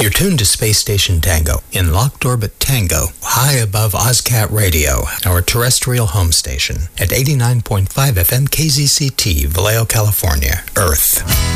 You're tuned to Space Station Tango in locked orbit Tango, high above OzCat Radio, our terrestrial home station, at 89.5 FM KZCT, Vallejo, California, Earth.